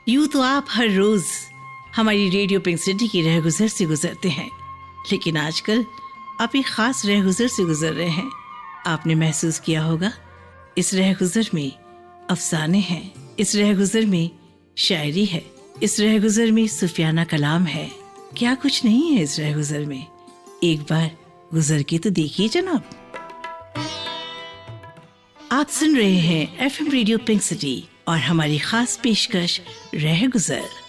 यूं तो आप हर रोज हमारी रेडियो पिंक सिटी की रहगुजर से गुजरते हैं, लेकिन आजकल आप एक खास रहगुजर से गुजर रहे हैं। आपने महसूस किया होगा, इस रहगुजर में अफसाने हैं, इस रहगुजर में शायरी है, इस रहगुजर में सूफियाना कलाम है। क्या कुछ नहीं है इस रहगुजर में? एक बार गुजर के तो देखिए जनाब। आप सुन रहे हैं FM रेडियो पिंक सिटी और हमारी खास पेशकश रहगुजर।